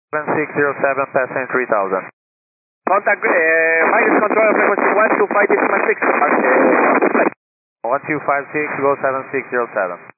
7607, passing 3000. Contact Mileage Control frequency 1256, 125 6, 1256, go 7607.